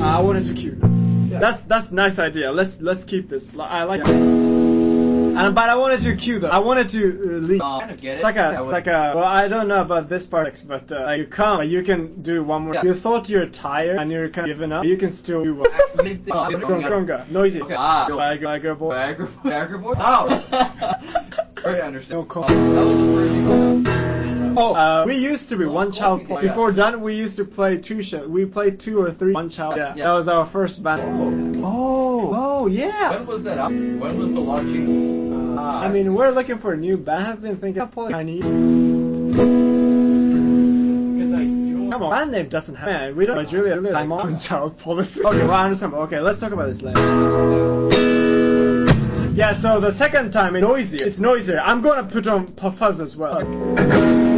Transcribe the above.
I wanted to cue. Yeah. That's nice idea. Let's keep this. I like it. But I wanted to cue though. I wanted to lead. I kind of get it. Like a. Well, I don't know about this part, but you come. You can do one more. Yeah. You thought you're tired and you're kind of giving up. You can still do one. Conga. Noisy. Okay. Viagra boy. Viagra boy? Oh! Very understandable. No call. That was the first thing. Oh, we used to be one child. Yeah. Before done, we used to play two shows. We played 2 or 3 one child. Yeah, that was our first band. Oh, yeah. When was that up? When was the launching? I mean, we're looking for a new band. I've been thinking of Chinese. Come on, band name doesn't have. Man, we don't. Julia, I'm on child policy. Okay, well, I understand. Okay, let's talk about this later. Yeah, so the second time it's noisier. I'm gonna put on fuzz as well.